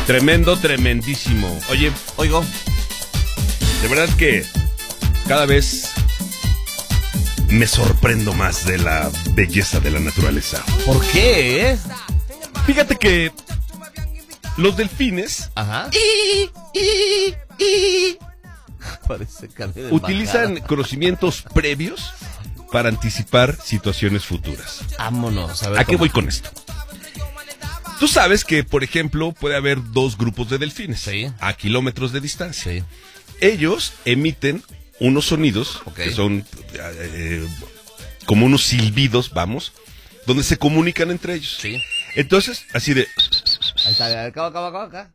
Tremendo, tremendísimo. Oye, oigo, de verdad que cada vez me sorprendo más de la belleza de la naturaleza. ¿Por qué? Fíjate que los delfines Ajá. Parece carne de utilizan embajada. conocimientos previos para anticipar situaciones futuras. Vámonos, a ver. ¿A qué cómo. voy con esto? Tú sabes que, por ejemplo, puede haber dos grupos de delfines Sí. a kilómetros de distancia. Sí. Ellos emiten unos sonidos Ok. que son como unos silbidos, vamos, donde se comunican entre ellos. Sí. Entonces, así de... Ahí está, acá.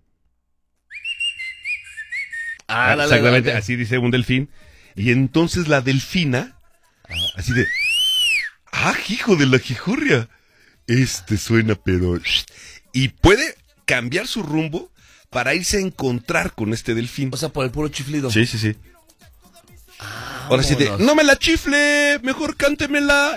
exactamente, así dice un delfín. Y entonces la delfina, así de... ¡Ah, hijo de la jijurria! Suena pero... Y puede cambiar su rumbo para irse a encontrar con este delfín. O sea, por el puro chiflido. Sí. Ahora sí de, Vámonos. no me la chifle, mejor cántemela.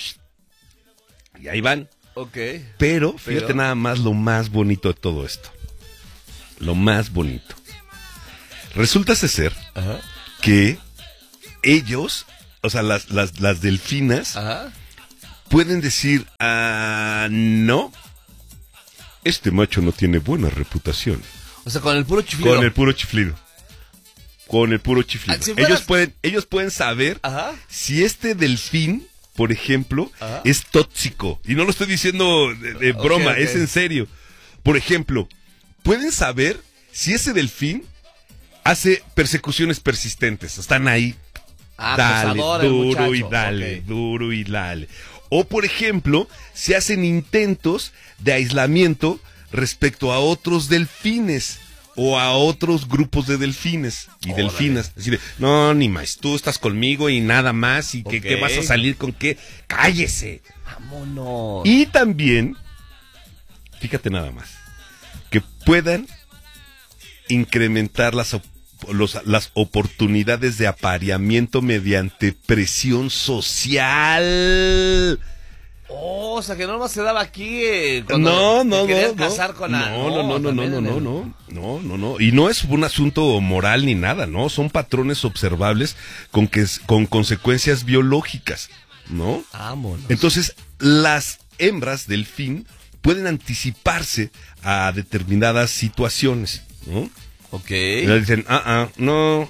Y ahí van. Ok. Pero fíjate nada más lo más bonito de todo esto. Lo más bonito. Resulta ser Ajá. que ellos, o sea, las delfinas, Ajá. pueden decir, no, este macho no tiene buena reputación. O sea, con el puro chiflido. Con el puro chiflido. Ah, si fueras- Ellos pueden saber Ajá. si este delfín, por ejemplo, Ajá. es tóxico. Y no lo estoy diciendo de broma, ok. es en serio. Por ejemplo, pueden saber si ese delfín hace persecuciones persistentes. Están ahí. Dale, Acosador el duro muchacho. y dale, Ok. duro y dale. O, por ejemplo, si hacen intentos de aislamiento respecto a otros delfines o a otros grupos de delfines y Órale. delfinas. Así de, no, ni más, tú estás conmigo y nada más. ¿Y Ok. qué vas a salir con qué? ¡Cállese! Vámonos. Y también, fíjate nada más, que puedan incrementar las oportunidades de apareamiento mediante presión social. Oh, o sea, que no nomás se daba aquí No. te querían casar con también en el- No. Y no es un asunto moral ni nada, ¿no? Son patrones observables con consecuencias biológicas, ¿no? Vámonos. Entonces, las hembras delfín pueden anticiparse a determinadas situaciones, ¿no? Ok. Y le dicen, no.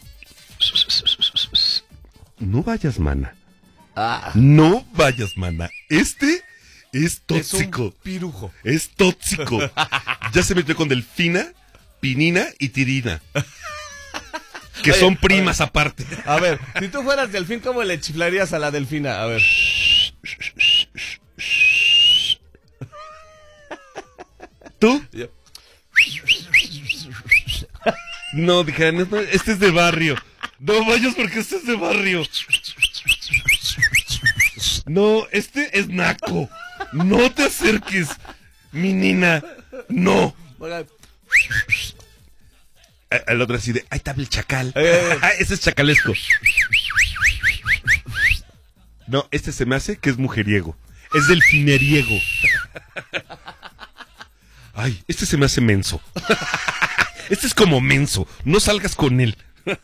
No vayas, mana. No vayas, mana. Es tóxico. Es un pirujo. Es tóxico. Ya se metió con delfina, pinina y tirina. Que Oye, son primas aparte. A ver, si tú fueras delfín, ¿cómo le chiflarías a la delfina? A ver. ¿Tú? Yo. No, dijeron, no, este es de barrio. No vayas porque este es de barrio. No, este es naco. No te acerques, mi nina. No. Oiga, El otro así de, ahí está el chacal. Eh. Ese es chacalesco. No, este se me hace que es mujeriego. Es delfineriego. Ay, este se me hace menso. Este es como menso. No salgas con él.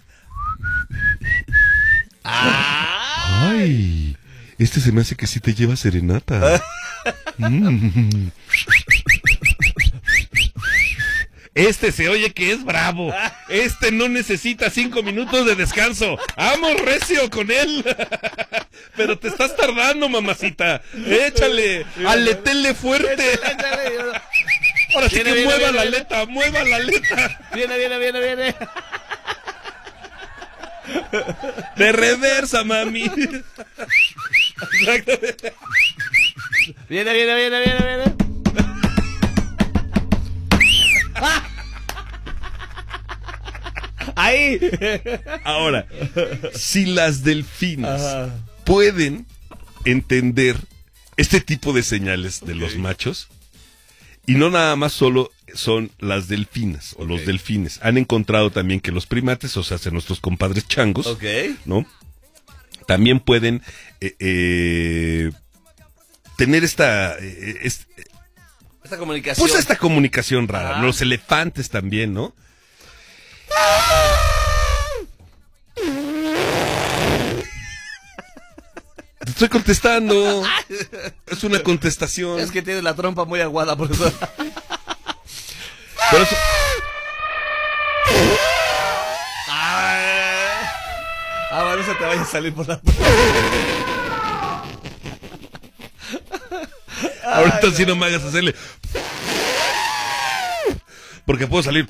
Ay, este se me hace que sí te lleva serenata. Este se oye que es bravo. Este no necesita 5 minutos de descanso. ¡Amo recio con él! Pero te estás tardando, mamacita. Échale, aletele fuerte. Ahora sí que Viene, mueva viene, la viene. aleta, mueva la aleta. Viene. De reversa, mami. Exactamente. Viene. Ahí. Ahora, si las delfinas Ajá. pueden entender este tipo de señales de los machos, y no nada más solo son las delfinas o los delfines, han encontrado también que los primates, o sea, nuestros compadres changos, Ok. ¿no? También pueden tener Esta comunicación. Pues esta comunicación rara. Los elefantes también, ¿no? Te estoy contestando. Es una contestación. Es que tienes la trompa muy aguada, por eso. Pero eso... No se te vaya a salir por la... Ahorita sí no me hagas hacerle... Porque puedo salir...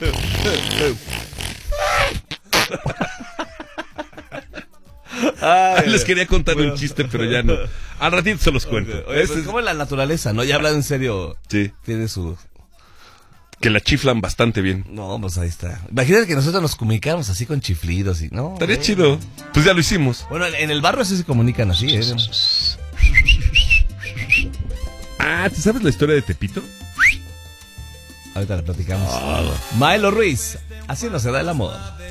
Les quería contar un chiste, pero ya no. Al ratito se los cuento. Oye, pues como la naturaleza, ¿no? Ya hablando en serio. Sí. Tiene su... Que la chiflan bastante bien. No, pues ahí está. Imagínate que nosotros nos comunicamos así con chiflidos y no. Estaría chido. Pues ya lo hicimos. Bueno, en el barrio sí se comunican así, ¿eh? ¿Tú sabes la historia de Tepito? Ahorita la platicamos. Milo Ruiz, así no se da el amor.